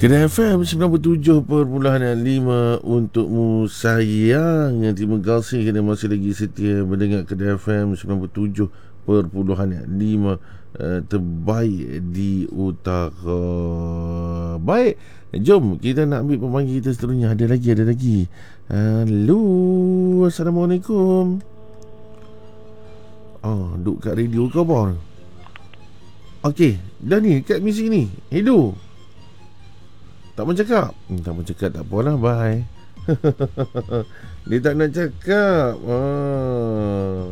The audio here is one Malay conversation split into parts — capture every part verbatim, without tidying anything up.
Kedai F M sembilan puluh tujuh perpuluhan lima untukmu sayang. Terima kasih kerana masih lagi setia mendengar Kedai F M sembilan puluh tujuh perpuluhan lima uh, terbaik di utara. Baik, jom kita nak ambil pemanggil kita seterusnya. Ada lagi, ada lagi. Halo, Assalamualaikum. Oh, duduk kat radio ke apa? Okey, dah ni kat misi ni. Hello. Tak mau cakap? Hmm, tak mau cakap, tak apalah, bye. Dia tak nak cakap. Ah.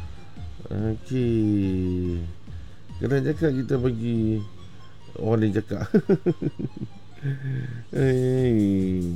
Okey. Kena cakap, kita bagi orang lain cakap. Hey.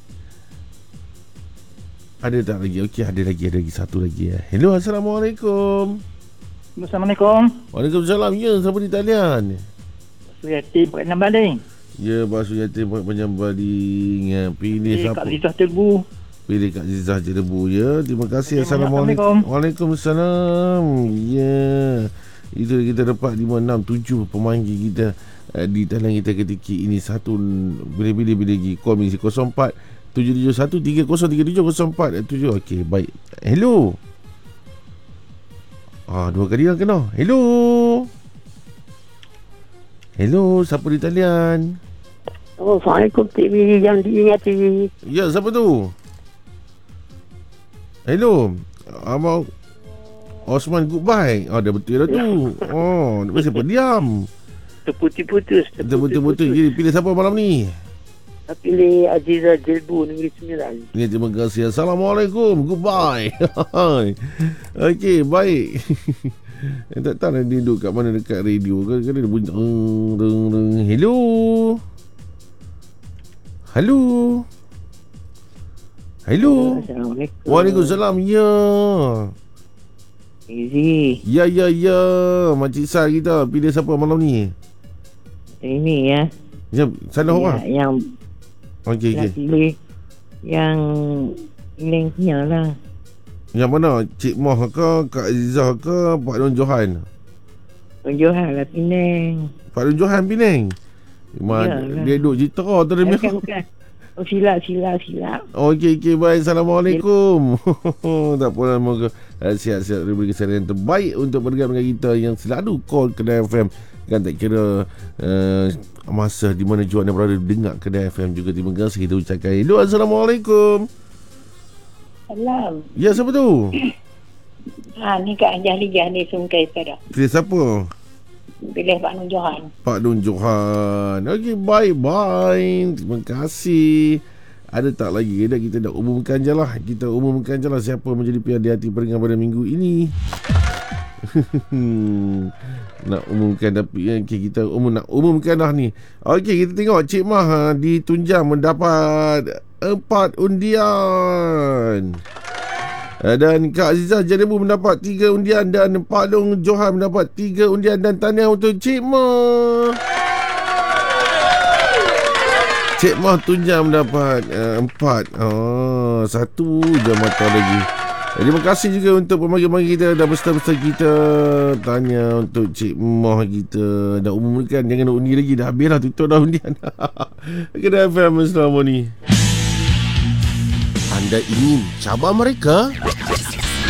Ada tak lagi? Okey, ada lagi, ada lagi satu lagi. Hello, Assalamualaikum. Assalamualaikum. Waalaikumsalam. Ya, siapa di talian? Suyati Pak Nambaling. Ya, Pak Suyati Pak Nambaling. Pilih Eh, siapa? Kak Zizah Terbu. Pilih Kak Zizah Terbu, ya. Terima kasih. Assalamualaikum. Waalaikumsalam. Ya. Itu kita dapat lima enam tujuh pemanggil kita uh, di talian kita ketika ini. Satu bila-bila bila lagi call misi kosong empat tujuh tujuh satu tiga kosong tiga tujuh kosong empat tujuh. Okey, baik. Hello. Ah, dua kali dah kena. Hello. Hello, siapa di talian? Oh, Assalamualaikum T V yang diingati. Ya, siapa tu? Hello. Abang Osman Goodbye. Oh, dah betul dah tu. Oh, dia siapa diam? Terputus-putus. Betul-betul. Jadi pilih siapa malam ni? Pilih Azizah Jelbu Negeri Sembilan. Ya, terima kasih. Assalamualaikum. Goodbye. Okey, baik. Tak tahu lah dia duduk kat mana dekat radio. Kadang-kadang dia bunyi reng, reng, reng. Hello. Halo. Hello. Assalamualaikum. Waalaikumsalam. Ya. Easy. Ya, ya, ya. Makcik Sal kita. Pilih siapa malam ni? Ini ya. Ya, salah orang. Ya, yang Okey, nak okey. pilih yang pilih punya lah. Yang mana? Cik Moh ke, Kak Azizah ke, Pak Don Johan? Penjualan lah Penang. Pak Don Johan Penang. Ma, Yalah. dia duduk Citra tu dia Bukan, memang. bukan. Oh, silap, silap, silap. Okey, okey, baik. Assalamualaikum. Tak apa lah, moga uh, sihat-sihat diberi kesihatan yang terbaik untuk bergabung dengan kita yang selalu call Kedai F M. Kan tak kira uh, masa di mana juga anda berada dengar Kedai F M juga. Terima kasih kita ucapkan. Hello, Assalamualaikum. Salam. Ya, siapa tu? Ha, ni Kak Anjah Lijah ni Sungkai pada. Pilih siapa? Pilih Pak Nur Johan. Pak Don Johan. Okey, bye bye. Terima kasih. Ada tak lagi? Dah kita dah umumkan je lah. Kita umumkan je lah siapa menjadi P R di hati peringkat pada minggu ini. Nak umumkan tapi okay, kita umum nak umumkan dah ni. Okey, kita tengok Cik Mah ha, ditunjang mendapat empat undian. Dan Kak Azizah Jalebu mendapat tiga undian dan Pak Long Johan mendapat tiga undian dan tahniah untuk Cik Mah. Cik Mah tunjang mendapat uh, empat. Oh, satu je mata lagi. Terima kasih juga untuk pemanggil-pemanggil kita dan peserta kita. Tanya untuk Cik Mah kita. Dah umumkan, jangan nak undi lagi. Dah habis lah, tutup dah undian. Kedai F M selama ni. Anda ingin cabar mereka?